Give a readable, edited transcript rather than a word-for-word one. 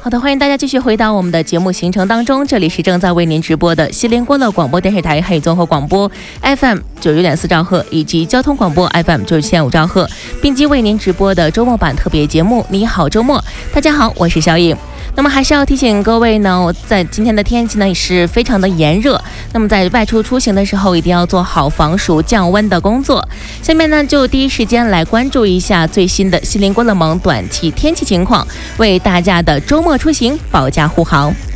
好的，欢迎大家继续回到我们的节目行程当中，这里是正在为您直播的锡林郭勒广播电视台黑综合广播 FM 96.4兆赫以及交通广播 FM 97.5兆赫，并机为您直播的周末版特别节目你好周末。大家好，我是小颖。那么还是要提醒各位呢，在今天的天气呢也是非常的炎热，那么在外出出行的时候一定要做好防暑降温的工作。下面呢就第一时间来关注一下最新的锡林郭勒盟短期天气情况，为大家的周末出行保驾护航。